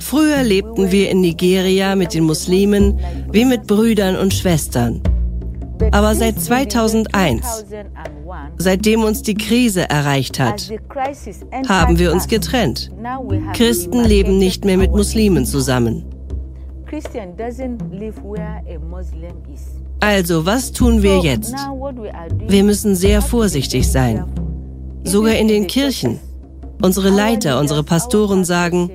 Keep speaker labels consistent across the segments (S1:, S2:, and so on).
S1: Früher lebten wir in Nigeria mit den Muslimen wie mit Brüdern und Schwestern. Aber seit 2001, seitdem uns die Krise erreicht hat, haben wir uns getrennt. Christen leben nicht mehr mit Muslimen zusammen. Also, was tun wir jetzt? Wir müssen sehr vorsichtig sein. Sogar in den Kirchen. Unsere Leiter, unsere Pastoren sagen,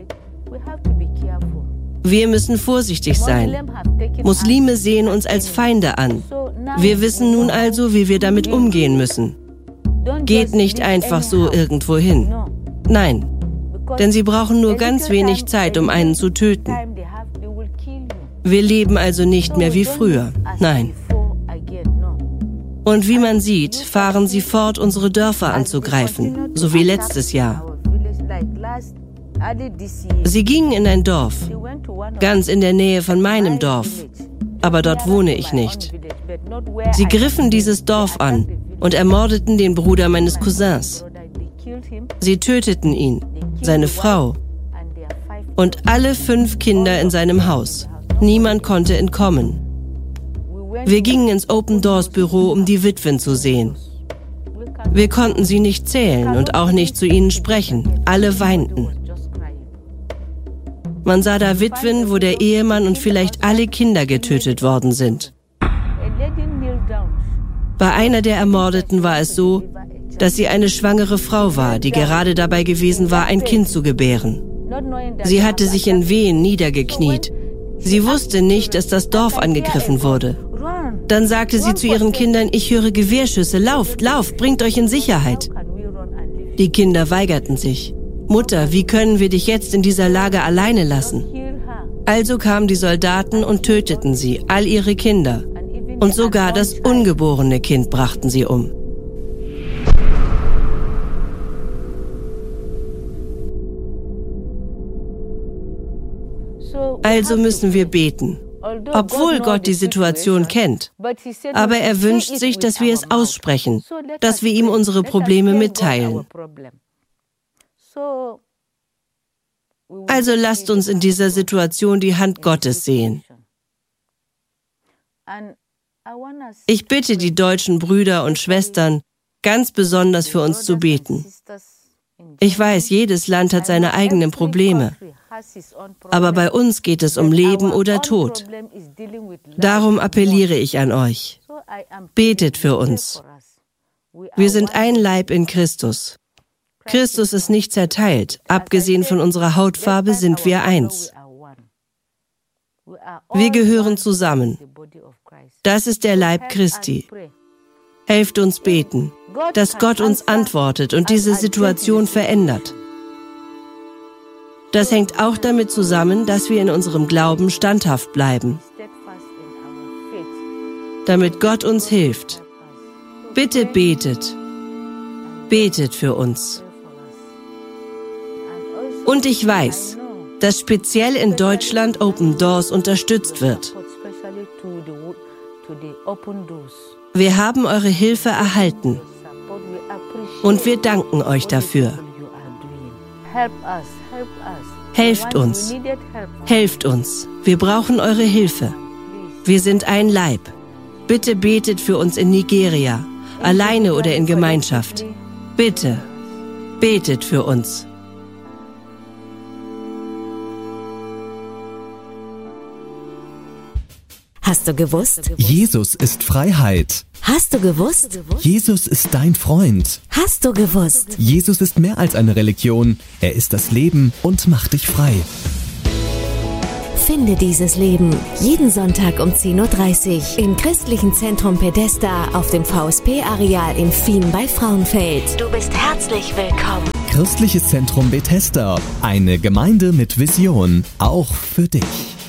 S1: wir müssen vorsichtig sein. Muslime sehen uns als Feinde an. Wir wissen nun also, wie wir damit umgehen müssen. Geht nicht einfach so irgendwo hin. Nein, denn sie brauchen nur ganz wenig Zeit, um einen zu töten. Wir leben also nicht mehr wie früher. Nein. Und wie man sieht, fahren sie fort, unsere Dörfer anzugreifen, so wie letztes Jahr. Sie gingen in ein Dorf, ganz in der Nähe von meinem Dorf, aber dort wohne ich nicht. Sie griffen dieses Dorf an und ermordeten den Bruder meines Cousins. Sie töteten ihn, seine Frau und alle 5 Kinder in seinem Haus. Niemand konnte entkommen. Wir gingen ins Open Doors Büro, um die Witwen zu sehen. Wir konnten sie nicht zählen und auch nicht zu ihnen sprechen. Alle weinten. Man sah da Witwen, wo der Ehemann und vielleicht alle Kinder getötet worden sind. Bei einer der Ermordeten war es so, dass sie eine schwangere Frau war, die gerade dabei gewesen war, ein Kind zu gebären. Sie hatte sich in Wehen niedergekniet. Sie wusste nicht, dass das Dorf angegriffen wurde. Dann sagte sie zu ihren Kindern, ich höre Gewehrschüsse, lauft, lauft, bringt euch in Sicherheit. Die Kinder weigerten sich. Mutter, wie können wir dich jetzt in dieser Lage alleine lassen? Also kamen die Soldaten und töteten sie, all ihre Kinder. Und sogar das ungeborene Kind brachten sie um. Also müssen wir beten, obwohl Gott die Situation kennt. Aber er wünscht sich, dass wir es aussprechen, dass wir ihm unsere Probleme mitteilen. Also lasst uns in dieser Situation die Hand Gottes sehen. Ich bitte die deutschen Brüder und Schwestern, ganz besonders für uns zu beten. Ich weiß, jedes Land hat seine eigenen Probleme. Aber bei uns geht es um Leben oder Tod. Darum appelliere ich an euch. Betet für uns. Wir sind ein Leib in Christus. Christus ist nicht zerteilt. Abgesehen von unserer Hautfarbe sind wir eins. Wir gehören zusammen. Das ist der Leib Christi. Helft uns beten, dass Gott uns antwortet und diese Situation verändert. Das hängt auch damit zusammen, dass wir in unserem Glauben standhaft bleiben, damit Gott uns hilft. Bitte betet. Betet für uns. Und ich weiß, dass speziell in Deutschland Open Doors unterstützt wird. Wir haben eure Hilfe erhalten und wir danken euch dafür. Helft uns. Helft uns. Wir brauchen eure Hilfe. Wir sind ein Leib. Bitte betet für uns in Nigeria, alleine oder in Gemeinschaft. Bitte, betet für uns.
S2: Hast du gewusst?
S3: Jesus ist Freiheit.
S2: Hast du gewusst?
S3: Jesus ist dein Freund.
S2: Hast du gewusst?
S3: Jesus ist mehr als eine Religion. Er ist das Leben und macht dich frei.
S2: Finde dieses Leben jeden Sonntag um 10:30 Uhr im Christlichen Zentrum Bethesda auf dem VSP-Areal in Fien bei Frauenfeld. Du bist herzlich willkommen.
S3: Christliches Zentrum Bethesda. Eine Gemeinde mit Vision. Auch für dich.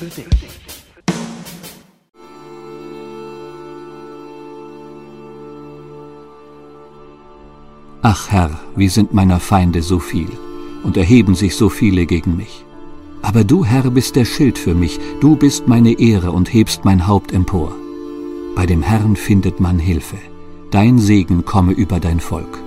S4: Ach Herr, wie sind meiner Feinde so viel, und erheben sich so viele gegen mich. Aber du, Herr, bist der Schild für mich, du bist meine Ehre und hebst mein Haupt empor. Bei dem Herrn findet man Hilfe, dein Segen komme über dein Volk.